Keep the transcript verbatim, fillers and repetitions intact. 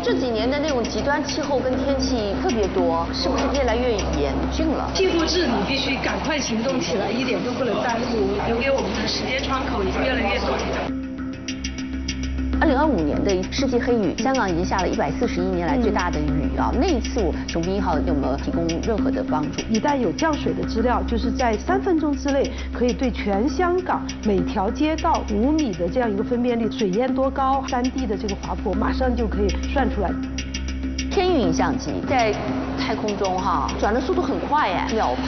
这几年的那种极端气候跟天气特别多，是不是越来越严峻了？ 气候治理必须赶快行动起来，一点都不能耽误，留给我们的时间窗口已经越来越短了。 二零二五年的世纪黑雨，香港已经下了一百四十一年来最大的雨啊！那一次雄滨一号有没有提供任何的帮助？ 一旦有降水的资料，就是在三分钟之内可以对全香港每条街道五米的这样一个分辨率，水淹多高，山地的这个滑坡，马上就可以算出来。 天运影像机在太空中哈转的速度很快耶，秒